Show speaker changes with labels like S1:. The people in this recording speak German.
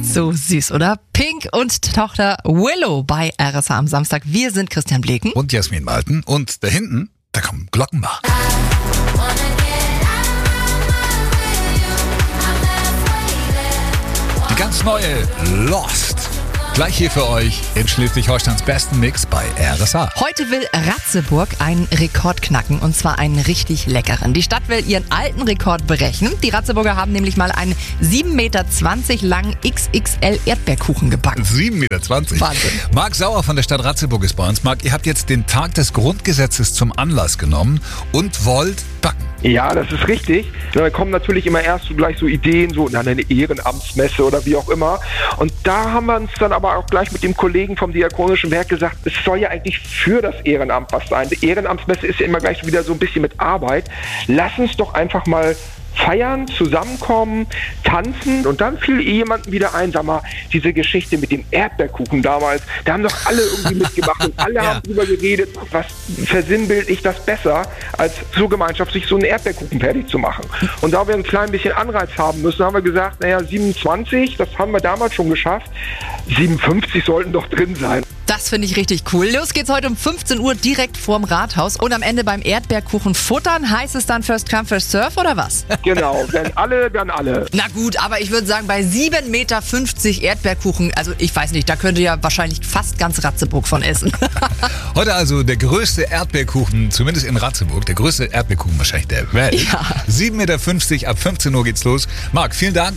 S1: So süß, oder? Pink und Tochter Willow bei RSH am Samstag. Wir sind Christian Bleken.
S2: Und Jasmin Malten. Und da hinten, da kommen Glockenbach. Die ganz neue Lost. Gleich hier für euch in Schleswig-Holsteins besten Mix bei RSH.
S1: Heute will Ratzeburg einen Rekord knacken, und zwar einen richtig leckeren. Die Stadt will ihren alten Rekord brechen. Die Ratzeburger haben nämlich mal einen 7,20 Meter langen XXL Erdbeerkuchen gebacken.
S2: 7,20 Meter.
S1: Wahnsinn.
S2: Marc Sauer von der Stadt Ratzeburg ist bei uns. Marc, ihr habt jetzt den Tag des Grundgesetzes zum Anlass genommen und wollt backen.
S3: Ja, das ist richtig. Da kommen natürlich immer erst so gleich so Ideen, so eine Ehrenamtsmesse oder wie auch immer. Und da haben wir uns dann aber auch gleich mit dem Kollegen vom Diakonischen Werk gesagt, es soll ja eigentlich für das Ehrenamt was sein. Die Ehrenamtsmesse ist ja immer gleich wieder so ein bisschen mit Arbeit. Lass uns doch einfach mal feiern, zusammenkommen, tanzen. Und dann fiel jemandem wieder ein, sag mal, diese Geschichte mit dem Erdbeerkuchen damals, da haben doch alle irgendwie mitgemacht und alle haben drüber geredet, was versinnbildlich das besser, als so gemeinschaftlich so einen Erdbeerkuchen fertig zu machen. Und da wir ein klein bisschen Anreiz haben müssen, haben wir gesagt, 27, das haben wir damals schon geschafft, 57 sollten doch drin sein.
S1: Das finde ich richtig cool. Los geht's heute um 15 Uhr direkt vorm Rathaus. Und am Ende beim Erdbeerkuchen futtern. Heißt es dann First Come, First Serve oder was?
S3: Genau, wenn alle, dann alle.
S1: Na gut, aber ich würde sagen, bei 7,50 Meter Erdbeerkuchen, also ich weiß nicht, da könnte ja wahrscheinlich fast ganz Ratzeburg von essen.
S2: Heute also der größte Erdbeerkuchen, zumindest in Ratzeburg, der größte Erdbeerkuchen wahrscheinlich der Welt.
S1: Ja.
S2: 7,50 Meter, ab 15 Uhr geht's los. Marc, vielen Dank.